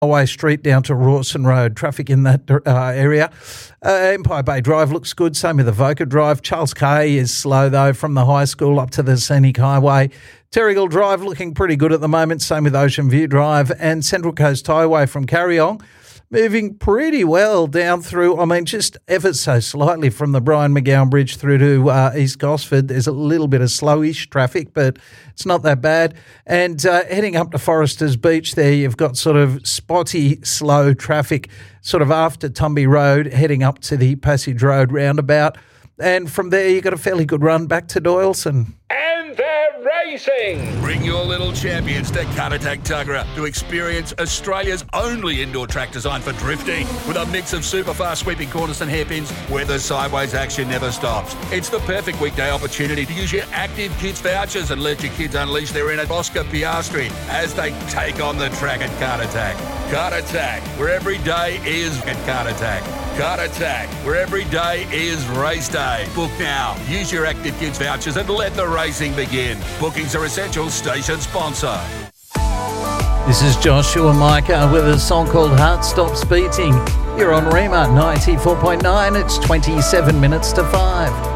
Highway Street down to Rawson Road. Traffic in that area. Empire Bay Drive looks good. Same with Avoca Drive. Charles Kay is slow though from the high school up to the Scenic Highway. Terrigal Drive looking pretty good at the moment. Same with Ocean View Drive and Central Coast Highway from Carryong. Moving pretty well down through, just ever so slightly from the Brian McGowan Bridge through to East Gosford. There's a little bit of slowish traffic, but it's not that bad. And heading up to Foresters Beach there, you've got sort of spotty, slow traffic sort of after Tumby Road, heading up to the Passage Road roundabout. And from there, you've got a fairly good run back to Doyleson. And they're racing! Bring your little champions to Kartatak Tuggerah to experience Australia's only indoor track designed for drifting, with a mix of super fast sweeping corners and hairpins where the sideways action never stops. It's the perfect weekday opportunity to use your Active Kids vouchers and let your kids unleash their inner Oscar Piastri as they take on the track at Kartatak. Kartatak, where every day is at Kartatak. Kartatak, where every day is race day. Book now. Use your Active Kids vouchers and let the racing begin. Bookings are essential. Station sponsor. This is Joshua Micah with a song called Heart Stops Beating. You're on Rema 94.9. It's 27 minutes to 5.